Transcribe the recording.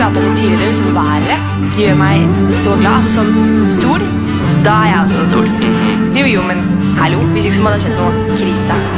pratet om litt tidligere, liksom været gjør meg så glad. Altså sånn sol, da er jeg også en sol. Jo, men hallo, hvis ikke så må det ha skjedd noe krise.